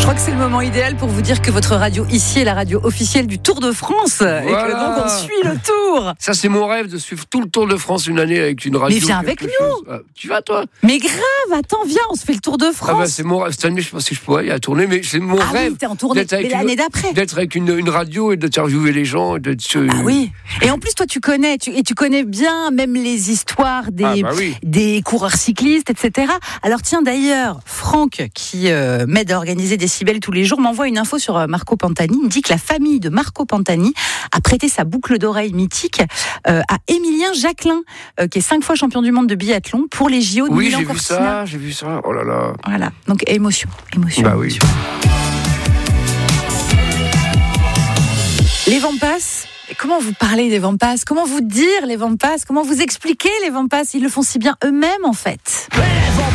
crois que c'est le moment idéal pour vous dire que votre radio ici est la radio officielle du Tour de France. Voilà. Et que donc on suit le Tour. Ça, c'est mon rêve de suivre tout le Tour de France une année avec une radio. Mais viens avec nous. Ah, tu vas, toi? Mais grave, attends, viens, on se fait le Tour de France. Ah bah, c'est mon rêve. Cette année, je sais pas si je pourrais y aller tourner, mais c'est mon rêve. Oui, t'es en tournée, mais l'année d'après. D'être avec une radio et d'interviewer les gens. Ah oui. Et en plus, toi, tu connais bien même les histoires des coureurs cyclistes, etc. Alors tiens, d'ailleurs, Franck, qui m'aide à organiser Décibel tous les jours, m'envoie une info sur Marco Pantani. Il me dit que la famille de Marco Pantani a prêté sa boucle d'oreille mythique à Émilien Jacquelin, qui est 5 fois champion du monde de biathlon pour les JO de Milan-Cortina. Oui, j'ai vu ça. Oh là là. Voilà. Donc émotion. Bah oui. Les vents passent. Et comment vous parlez des vents passent? Comment vous dire les vents passent? Comment vous expliquer les vents passent? Ils le font si bien eux-mêmes, en fait.